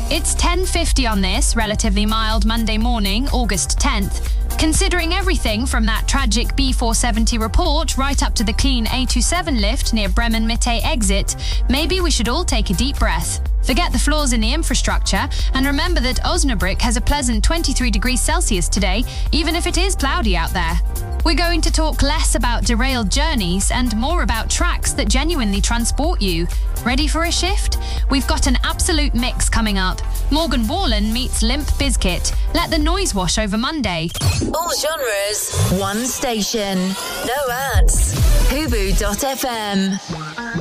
It's 10:50 on this relatively mild Monday morning, August 10th. Considering everything from that tragic B470 report right up to the clean A27 lift near Bremen Mitte exit, maybe we should all take a deep breath. Forget the flaws in the infrastructure and remember that Osnabrück has a pleasant 23 degrees Celsius today, even if it is cloudy out there. We're going to talk less about derailed journeys and more about tracks that genuinely transport you. Ready for a shift? We've got an absolute mix coming up. Morgan Wallen meets Limp Bizkit. Let the noise wash over Monday. All genres, one station. No ads. Hubu.fm.